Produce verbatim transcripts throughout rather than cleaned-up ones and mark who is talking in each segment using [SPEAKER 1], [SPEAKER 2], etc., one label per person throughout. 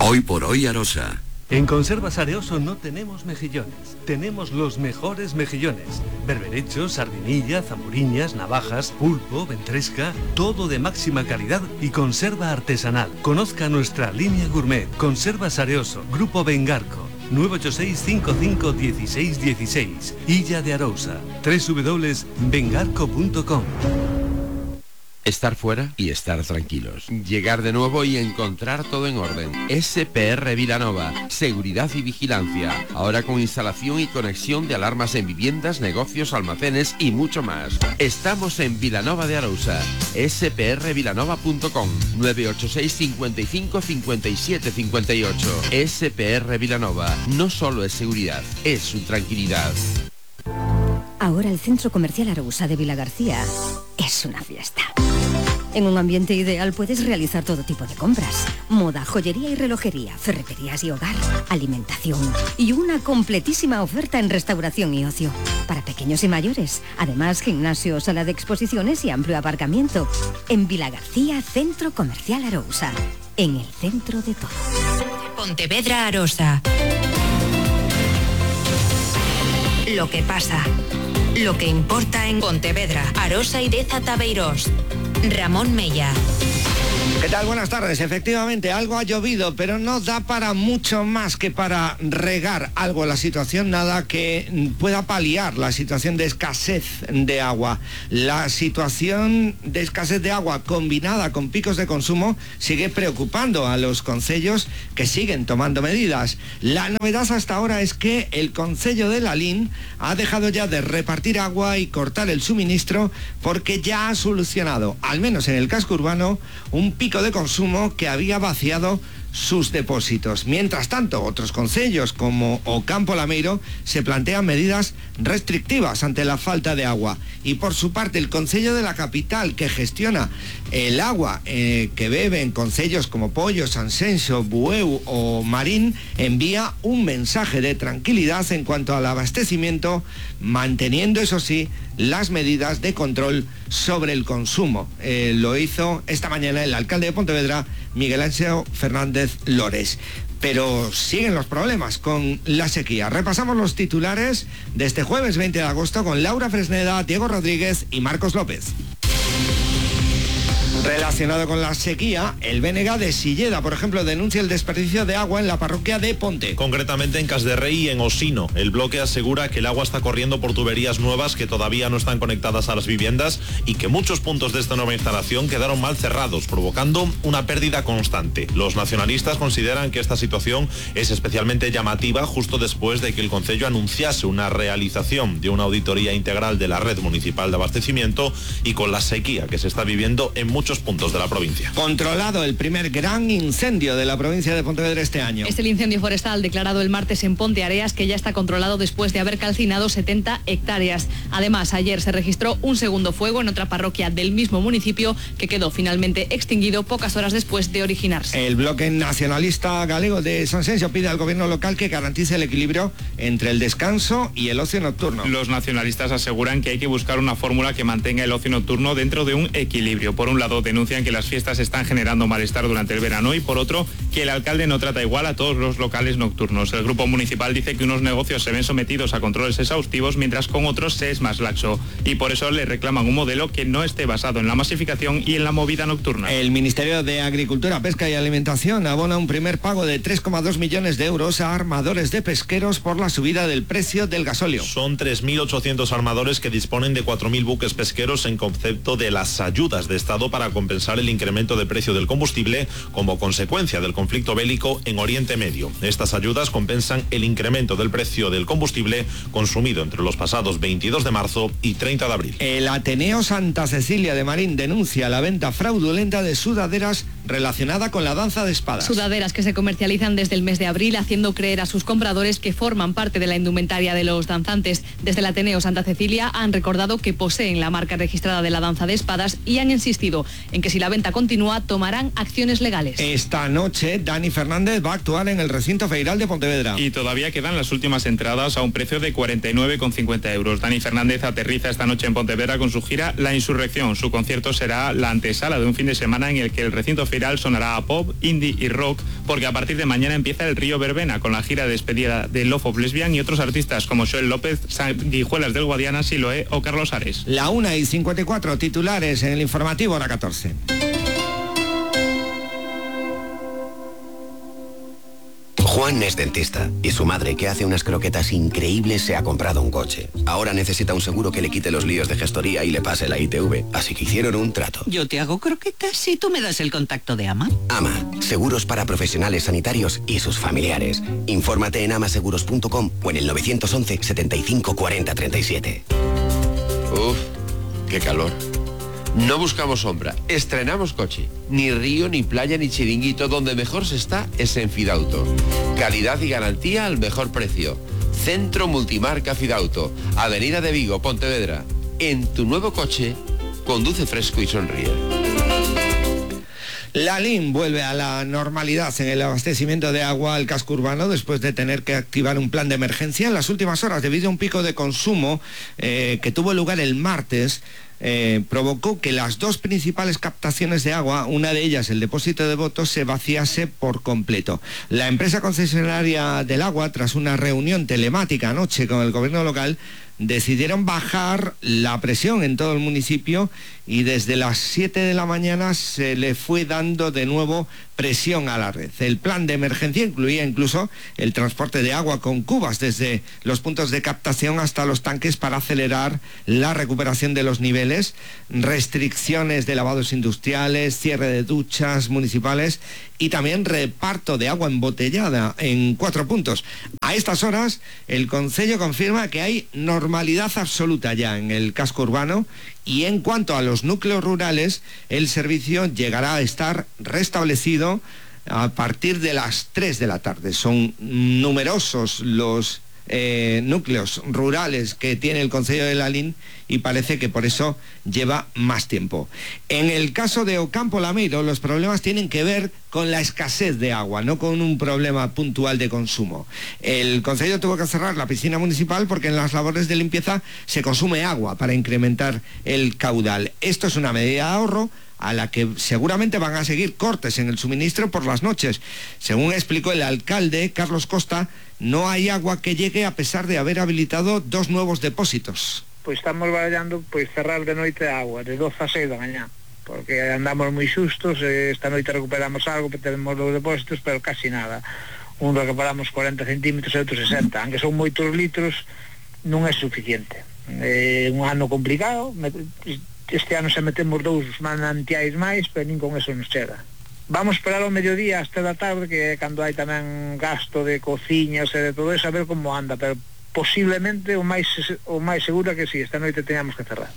[SPEAKER 1] Hoy por hoy Arosa.
[SPEAKER 2] En Conservas Areoso no tenemos mejillones, tenemos los mejores mejillones. Berberechos, sardinilla, zamburiñas, navajas, pulpo, ventresca, todo de máxima calidad y conserva artesanal. Conozca nuestra línea gourmet. Conservas Areoso, Grupo Vengarco, nueve ocho seis, cinco cinco uno seis uno seis, Illa de Arousa, doble u doble u doble u punto vengarco punto com.
[SPEAKER 3] Estar fuera y estar tranquilos. Llegar de nuevo y encontrar todo en orden. S P R Vilanova. Seguridad y vigilancia. Ahora con instalación y conexión de alarmas en viviendas, negocios, almacenes y mucho más. Estamos en Vilanova de Arousa. S P R vilanova punto com. nueve ocho seis, cinco cinco, cinco siete cinco ocho. S P R Vilanova. No solo es seguridad, es su tranquilidad.
[SPEAKER 4] Ahora el Centro Comercial Arousa de Vilagarcía es una fiesta. En un ambiente ideal puedes realizar todo tipo de compras. Moda, joyería y relojería, ferreterías y hogar, alimentación y una completísima oferta en restauración y ocio. Para pequeños y mayores. Además, gimnasio, sala de exposiciones y amplio aparcamiento. En Vilagarcía, Centro Comercial Arousa. En el centro de todo.
[SPEAKER 5] Pontevedra Arosa. Lo que pasa. Lo que importa en Pontevedra, Arosa y Deza Tabeirós. Ramón Mella.
[SPEAKER 6] ¿Qué tal? Buenas tardes. Efectivamente, algo ha llovido, pero no da para mucho más que para regar algo la situación, nada que pueda paliar la situación de escasez de agua. La situación de escasez de agua combinada con picos de consumo sigue preocupando a los concellos, que siguen tomando medidas. La novedad hasta ahora es que el concello de Lalín ha dejado ya de repartir agua y cortar el suministro porque ya ha solucionado, al menos en el casco urbano, un pico de consumo que había vaciado sus depósitos. Mientras tanto, otros concellos como Ocampo Lameiro se plantean medidas restrictivas ante la falta de agua. Y por su parte, el concello de la capital, que gestiona el agua eh, que beben concellos como Pollo, Sanxenxo, Bueu o Marín, envía un mensaje de tranquilidad en cuanto al abastecimiento, manteniendo, eso sí, las medidas de control sobre el consumo. Eh, lo hizo esta mañana el alcalde de Pontevedra, Miguel Ángel Fernández Lores. Pero siguen los problemas con la sequía. Repasamos los titulares de este jueves veinte de agosto con Laura Fresneda, Diego Rodríguez y Marcos López. Relacionado con la sequía, el B N G de Silleda, por ejemplo, denuncia el desperdicio de agua en la parroquia de Ponte.
[SPEAKER 7] Concretamente en Cas de Rey y en Osino. El bloque asegura que el agua está corriendo por tuberías nuevas que todavía no están conectadas a las viviendas y que muchos puntos de esta nueva instalación quedaron mal cerrados, provocando una pérdida constante. Los nacionalistas consideran que esta situación es especialmente llamativa justo después de que el concello anunciase una realización de una auditoría integral de la red municipal de abastecimiento y con la sequía que se está viviendo en muchos puntos de la provincia.
[SPEAKER 6] Controlado el primer gran incendio de la provincia de Pontevedra este año.
[SPEAKER 8] Es el incendio forestal declarado el martes en Ponteareas, que ya está controlado después de haber calcinado setenta hectáreas. Además, ayer se registró un segundo fuego en otra parroquia del mismo municipio que quedó finalmente extinguido pocas horas después de originarse.
[SPEAKER 6] El bloque nacionalista galego de Sanxenxo pide al gobierno local que garantice el equilibrio entre el descanso y el ocio nocturno.
[SPEAKER 9] Los nacionalistas aseguran que hay que buscar una fórmula que mantenga el ocio nocturno dentro de un equilibrio. Por un lado, denuncian que las fiestas están generando malestar durante el verano y por otro, que el alcalde no trata igual a todos los locales nocturnos. El grupo municipal dice que unos negocios se ven sometidos a controles exhaustivos mientras con otros se es más laxo y por eso le reclaman un modelo que no esté basado en la masificación y en la movida nocturna.
[SPEAKER 6] El Ministerio de Agricultura, Pesca y Alimentación abona un primer pago de tres coma dos millones de euros a armadores de pesqueros por la subida del precio del gasóleo.
[SPEAKER 7] Son tres mil ochocientos armadores que disponen de cuatro mil buques pesqueros en concepto de las ayudas de Estado para compensar el incremento de precio del combustible como consecuencia del conflicto bélico en Oriente Medio. Estas ayudas compensan el incremento del precio del combustible consumido entre los pasados veintidós de marzo y treinta de abril.
[SPEAKER 6] El Ateneo Santa Cecilia de Marín denuncia la venta fraudulenta de sudaderas relacionada con la danza de espadas.
[SPEAKER 8] Sudaderas que se comercializan desde el mes de abril, haciendo creer a sus compradores que forman parte de la indumentaria de los danzantes. Desde el Ateneo Santa Cecilia han recordado que poseen la marca registrada de la danza de espadas y han insistido en que si la venta continúa tomarán acciones legales.
[SPEAKER 6] Esta noche Dani Fernández va a actuar en el recinto feiral de Pontevedra.
[SPEAKER 9] Y todavía quedan las últimas entradas a un precio de cuarenta y nueve con cincuenta euros. Dani Fernández aterriza esta noche en Pontevedra con su gira La Insurrección. Su concierto será la antesala de un fin de semana en el que el recinto feiral Espiral sonará a pop, indie y rock, porque a partir de mañana empieza el Río Verbena con la gira de despedida de Love of Lesbian y otros artistas como Joel López, Sanguijuelas del Guadiana, Siloé o Carlos Ares.
[SPEAKER 6] La una y cincuenta y cuatro, titulares en el informativo, hora catorce.
[SPEAKER 1] Juan es dentista y su madre, que hace unas croquetas increíbles, se ha comprado un coche. Ahora necesita un seguro que le quite los líos de gestoría y le pase la I T V, así que hicieron un trato.
[SPEAKER 10] Yo te hago croquetas y tú me das el contacto de Ama.
[SPEAKER 1] Ama, seguros para profesionales sanitarios y sus familiares. Infórmate en amaseguros punto com o en el nueve once, setenta y cinco, cuarenta, treinta y siete.
[SPEAKER 3] Uf, qué calor. No buscamos sombra, estrenamos coche. Ni río, ni playa, ni chiringuito. Donde mejor se está es en Fidauto. Calidad y garantía al mejor precio. Centro Multimarca Fidauto. Avenida de Vigo, Pontevedra. En tu nuevo coche, conduce fresco y sonríe.
[SPEAKER 6] La L I N vuelve a la normalidad en el abastecimiento de agua al casco urbano después de tener que activar un plan de emergencia en las últimas horas debido a un pico de consumo eh, que tuvo lugar el martes. Eh, provocó que las dos principales captaciones de agua, una de ellas el depósito de Botos, se vaciase por completo. La empresa concesionaria del agua, tras una reunión telemática anoche con el gobierno local, decidieron bajar la presión en todo el municipio y desde las siete de la mañana se le fue dando de nuevo presión a la red. El plan de emergencia incluía incluso el transporte de agua con cubas desde los puntos de captación hasta los tanques para acelerar la recuperación de los niveles, restricciones de lavados industriales, cierre de duchas municipales y también reparto de agua embotellada en cuatro puntos. A estas horas, el Concello confirma que hay normalidad absoluta ya en el casco urbano y en cuanto a los núcleos rurales, el servicio llegará a estar restablecido a partir de las tres de la tarde. Son numerosos los eh, núcleos rurales que tiene el Concello de Lalín y parece que por eso lleva más tiempo. En el caso de Ocampo Lameiro, los problemas tienen que ver con la escasez de agua, no con un problema puntual de consumo. El Concello tuvo que cerrar la piscina municipal porque en las labores de limpieza se consume agua para incrementar el caudal. Esto es una medida de ahorro a la que seguramente van a seguir cortes en el suministro por las noches. Según explicó el alcalde, Carlos Costa, no hay agua que llegue a pesar de haber habilitado dos nuevos depósitos.
[SPEAKER 11] Pois estamos barallando pois cerrar de noite a agua, de doce a seis da mañá, porque andamos moi xustos, esta noite recuperamos algo, tenemos dos depósitos, pero casi nada. Un recuperamos cuarenta centímetros e outro sesenta, aunque son moitos litros, non é suficiente. É un ano complicado, este ano se metemos dous manantiais máis, pero nin con eso nos chega. Vamos esperar ao mediodía hasta da tarde, que é cando hai tamén gasto de cociñas e de todo eso, a ver como anda, pero posiblemente o máis o máis seguro que sí, esta noite teníamos que cerrar.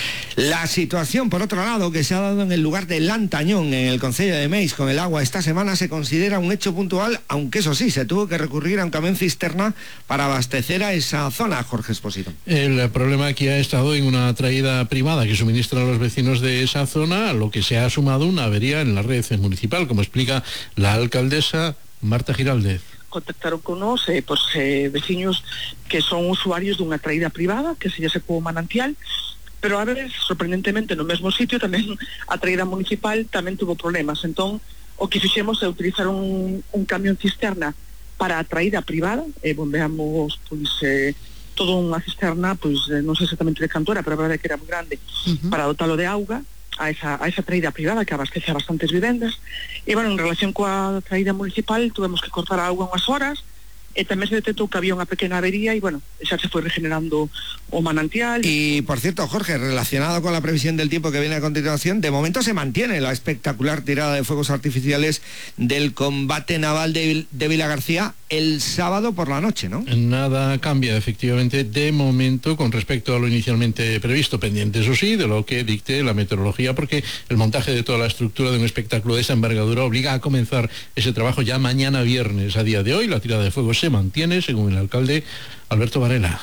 [SPEAKER 6] La situación, por otro lado, que se ha dado en el lugar de Lantañón, en el concello de Meis, con el agua esta semana, se considera un hecho puntual, aunque eso sí, se tuvo que recurrir a un camión cisterna para abastecer a esa zona, Jorge Espósito.
[SPEAKER 12] El problema aquí ha estado en una traída privada que suministra a los vecinos de esa zona, a lo que se ha sumado una avería en la red municipal, como explica la alcaldesa Marta Giraldez.
[SPEAKER 13] Contactaron con nos eh, pues, eh, veciños que son usuarios dunha traída privada que se lle secou o manantial, pero a veces, sorprendentemente, no mesmo sitio tamén a traída municipal tamén tuvo problemas. Entón, o que fixemos é utilizar un, un camión cisterna para a traída privada, e bombeamos pois, eh, todo unha cisterna, pois eh, non sei exactamente de cantora, pero a verdade é que era moi grande, uh-huh. para dotalo de auga a esa, a esa traída privada que abastece a bastantes vivendas. E, bueno, en relación coa traída municipal, tuvemos que cortar a auga unhas horas, e tamén se detectou que había unha pequena avería e, bueno, xa se foi regenerando o manantial.
[SPEAKER 6] Y, por cierto, Jorge, relacionado con la previsión del tiempo que viene a continuación, de momento se mantiene la espectacular tirada de fuegos artificiales del combate naval de, de Vilagarcía el sábado por la noche, ¿no?
[SPEAKER 12] Nada cambia, efectivamente, de momento con respecto a lo inicialmente previsto, pendiente, eso sí, de lo que dicte la meteorología, porque el montaje de toda la estructura de un espectáculo de esa envergadura obliga a comenzar ese trabajo ya mañana viernes. A día de hoy, la tirada de fuegos se mantiene, según el alcalde Alberto Varela.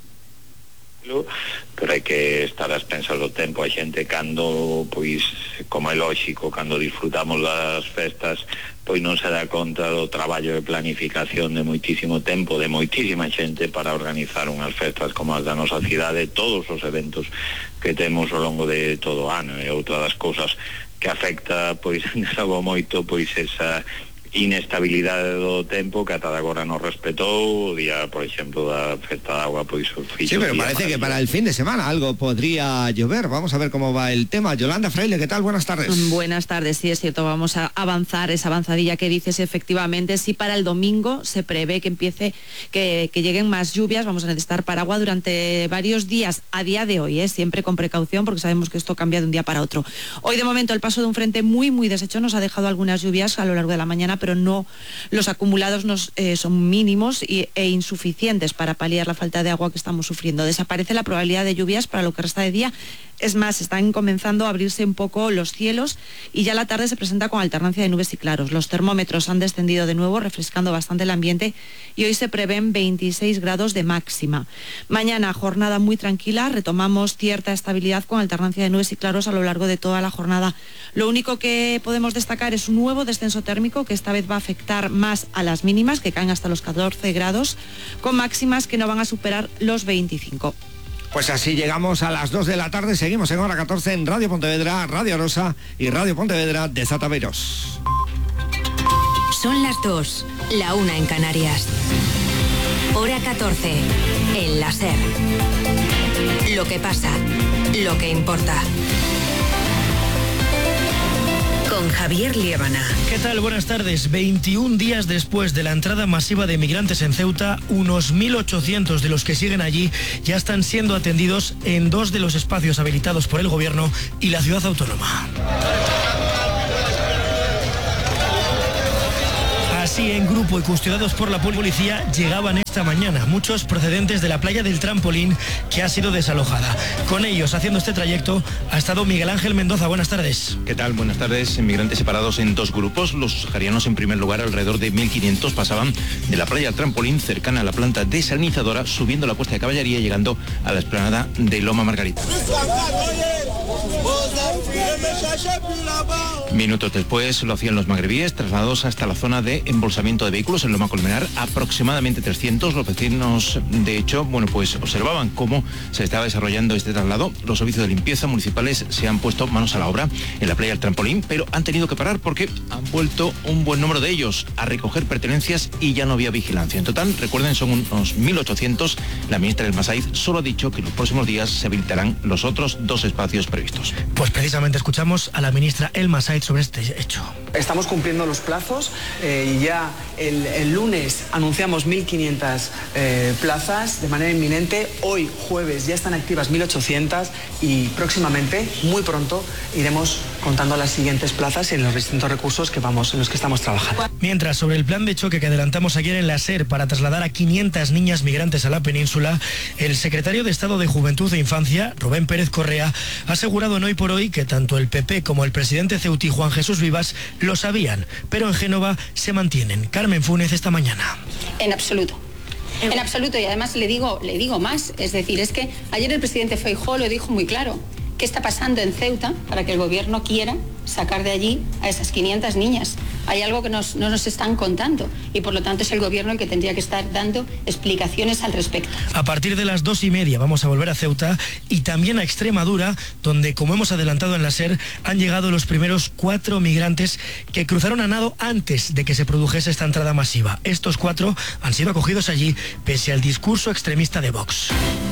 [SPEAKER 14] Pero hai que estar a expensas do tempo. A xente cando, pois, como é lóxico, cando disfrutamos das festas, pois non se dá conta do traballo de planificación de moitísimo tempo, de moitísima xente para organizar unhas festas como as da nosa cidade, todos os eventos que temos ao longo de todo o ano. E outra das cousas que afecta pois logo moito pois esa inestabilidade do tempo que ata agora non respetou. O día, por exemplo, da festa de agua, pois
[SPEAKER 6] sí, pero parece que para el fin de semana algo podría llover. Vamos a ver cómo va el tema. Yolanda Fraile, ¿qué tal? Buenas tardes.
[SPEAKER 15] Buenas tardes, sí, es cierto, vamos a avanzar esa avanzadilla que dices, efectivamente. Sí, para el domingo se prevé que empiece, que, que lleguen más lluvias. Vamos a necesitar paraguas durante varios días, a día de hoy, ¿eh? Siempre con precaución, porque sabemos que esto cambia de un día para otro. Hoy, de momento, el paso de un frente muy, muy deshecho nos ha dejado algunas lluvias a lo largo de la mañana, pero no, los acumulados nos, eh, son mínimos y, e insuficientes para paliar la falta de agua que estamos sufriendo. Desaparece la probabilidad de lluvias para lo que resta de día. Es más, están comenzando a abrirse un poco los cielos y ya la tarde se presenta con alternancia de nubes y claros. Los termómetros han descendido de nuevo, refrescando bastante el ambiente, y hoy se prevén veintiséis grados de máxima. Mañana, jornada muy tranquila, retomamos cierta estabilidad con alternancia de nubes y claros a lo largo de toda la jornada. Lo único que podemos destacar es un nuevo descenso térmico que esta vez va a afectar más a las mínimas, que caen hasta los catorce grados, con máximas que no van a superar los veinticinco.
[SPEAKER 6] Pues así llegamos a las dos de la tarde. Seguimos en hora catorce en Radio Pontevedra, Radio Arosa y Radio Pontevedra de Deza Tabeiros.
[SPEAKER 5] Son las dos, la una en Canarias. Hora catorce, en la SER. Lo que pasa, lo que importa. Con Javier Liébana.
[SPEAKER 16] ¿Qué tal? Buenas tardes. veintiún días después de la entrada masiva de migrantes en Ceuta, unos mil ochocientos de los que siguen allí ya están siendo atendidos en dos de los espacios habilitados por el gobierno y la ciudad autónoma. Así, en grupo y custodiados por la policía, llegaban esta mañana muchos procedentes de la playa del Trampolín, que ha sido desalojada. Con ellos, haciendo este trayecto, ha estado Miguel Ángel Mendoza. Buenas tardes.
[SPEAKER 17] ¿Qué tal? Buenas tardes. Inmigrantes separados en dos grupos. Los saharianos, en primer lugar, alrededor de mil quinientos, pasaban de la playa del Trampolín, cercana a la planta desalinizadora, subiendo la Cuesta de Caballería, llegando a la explanada de Loma Margarita. Minutos después lo hacían los magrebíes, trasladados hasta la zona de embolsamiento de vehículos en Loma Colmenar, aproximadamente trescientos. Los vecinos, de hecho, bueno, pues observaban cómo se estaba desarrollando este traslado. Los servicios de limpieza municipales se han puesto manos a la obra en la playa del Trampolín, pero han tenido que parar porque han vuelto un buen número de ellos a recoger pertenencias y ya no había vigilancia. En total, recuerden, son unos mil ochocientos. La ministra Elma Saiz solo ha dicho que en los próximos días se habilitarán los otros dos espacios previstos.
[SPEAKER 16] Pues precisamente escuchamos a la ministra Elma Saiz sobre este hecho.
[SPEAKER 18] Estamos cumpliendo los plazos eh, y ya el, el lunes anunciamos mil quinientas eh, plazas de manera inminente. Hoy, jueves, ya están activas mil ochocientas y próximamente, muy pronto, iremos contando las siguientes plazas en los distintos recursos que vamos, en los que estamos trabajando.
[SPEAKER 16] Mientras, sobre el plan de choque que adelantamos ayer en la SER para trasladar a quinientas niñas migrantes a la península, el secretario de Estado de Juventud e Infancia, Rubén Pérez Correa, ha asegurado en Hoy por Hoy que tanto el P P como el presidente ceutí, Juan Jesús Vivas, lo sabían, pero en Génova se mantienen. Carmen Funes, esta mañana.
[SPEAKER 19] En absoluto. En absoluto, y además le digo, le digo más, es decir, es que ayer el presidente Feijóo lo dijo muy claro. ¿Qué está pasando en Ceuta para que el gobierno quiera sacar de allí a esas quinientas niñas? Hay algo que nos, no nos están contando y por lo tanto es el gobierno el que tendría que estar dando explicaciones al respecto.
[SPEAKER 16] A partir de las dos y media vamos a volver a Ceuta y también a Extremadura, donde, como hemos adelantado en la SER, han llegado los primeros cuatro migrantes que cruzaron a nado antes de que se produjese esta entrada masiva. Estos cuatro han sido acogidos allí pese al discurso extremista de Vox.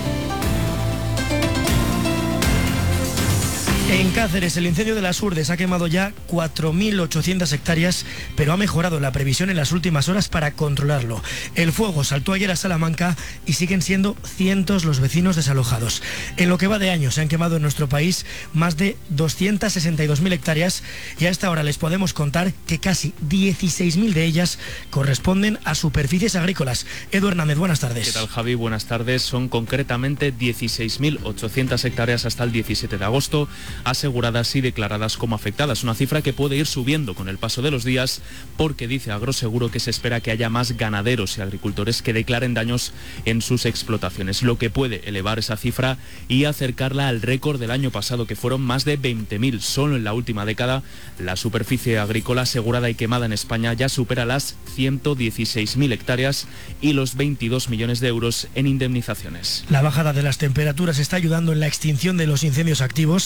[SPEAKER 16] En Cáceres, el incendio de las Urdes ha quemado ya cuatro mil ochocientas hectáreas, pero ha mejorado la previsión en las últimas horas para controlarlo. El fuego saltó ayer a Salamanca y siguen siendo cientos los vecinos desalojados. En lo que va de año se han quemado en nuestro país más de doscientas sesenta y dos mil hectáreas y a esta hora les podemos contar que casi dieciséis mil de ellas corresponden a superficies agrícolas. Edu Hernández, buenas tardes.
[SPEAKER 20] ¿Qué tal, Javi? Buenas tardes. Son concretamente dieciséis mil ochocientas hectáreas hasta el diecisiete de agosto. Aseguradas y declaradas como afectadas, una cifra que puede ir subiendo con el paso de los días porque dice Agroseguro que se espera que haya más ganaderos y agricultores que declaren daños en sus explotaciones, lo que puede elevar esa cifra y acercarla al récord del año pasado, que fueron más de veinte mil. Solo en la última década la superficie agrícola asegurada y quemada en España ya supera las ciento dieciséis mil hectáreas y los veintidós millones de euros en indemnizaciones.
[SPEAKER 16] La bajada de las temperaturas está ayudando en la extinción de los incendios activos,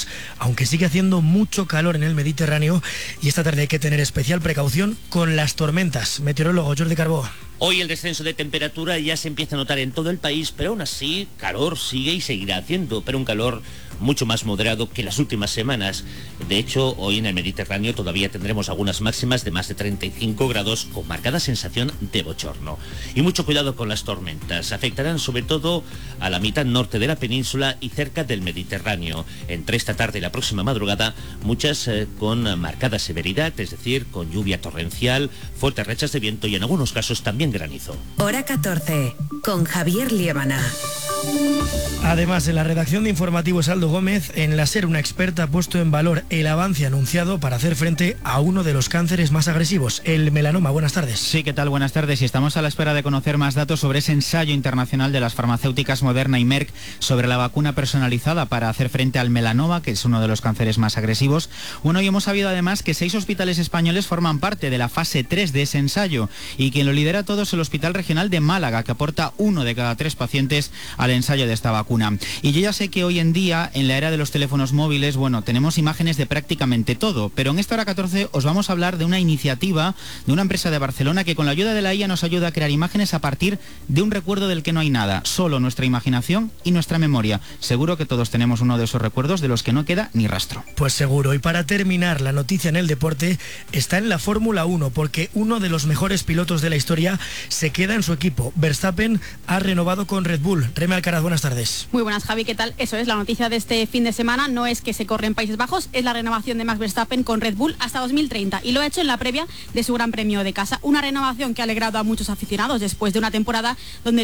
[SPEAKER 16] aunque sigue haciendo mucho calor en el Mediterráneo y esta tarde hay que tener especial precaución con las tormentas. Meteorólogo Jordi Carbó.
[SPEAKER 21] Hoy el descenso de temperatura ya se empieza a notar en todo el país, pero aún así calor sigue y seguirá haciendo, pero un calor mucho más moderado que las últimas semanas. De hecho, hoy en el Mediterráneo todavía tendremos algunas máximas de más de treinta y cinco grados con marcada sensación de bochorno. Y mucho cuidado con las tormentas. Afectarán sobre todo a la mitad norte de la península y cerca del Mediterráneo. Entre esta tarde y la próxima madrugada, muchas eh, con marcada severidad, es decir, con lluvia torrencial, fuertes rachas de viento y en algunos casos también granizo.
[SPEAKER 5] Hora catorce, con Javier Liébana.
[SPEAKER 16] Además, en la redacción de Informativos Aldo Gómez, en la SER una experta ha puesto en valor el avance anunciado para hacer frente a uno de los cánceres más agresivos, el melanoma. Buenas tardes.
[SPEAKER 22] Sí, ¿qué tal? Buenas tardes. Y estamos a la espera de conocer más datos sobre ese ensayo internacional de las farmacéuticas Moderna y Merck sobre la vacuna personalizada para hacer frente al melanoma, que es uno de los cánceres más agresivos. Bueno, y hemos sabido además que seis hospitales españoles forman parte de la fase tres de ese ensayo y quien lo lidera todo es el Hospital Regional de Málaga, que aporta uno de cada tres pacientes al ensayo de esta vacuna. Y yo ya sé que hoy en día, en la era de los teléfonos móviles, bueno, tenemos imágenes de prácticamente todo, pero en esta hora catorce os vamos a hablar de una iniciativa de una empresa de Barcelona que con la ayuda de la I A nos ayuda a crear imágenes a partir de un recuerdo del que no hay nada, solo nuestra imaginación y nuestra memoria. Seguro que todos tenemos uno de esos recuerdos de los que no queda ni rastro.
[SPEAKER 16] Pues seguro. Y para terminar, la noticia en el deporte está en la Fórmula uno, porque uno de los mejores pilotos de la historia se queda en su equipo. Verstappen ha renovado con Red Bull. Reme Alcaraz, buenas tardes.
[SPEAKER 23] Muy buenas, Javi, ¿qué tal? Eso es, la noticia de este fin de semana no es que se corre en Países Bajos, es la renovación de Max Verstappen con Red Bull hasta dos mil treinta y lo ha hecho en la previa de su Gran Premio de casa. Una renovación que ha alegrado a muchos aficionados después de una temporada donde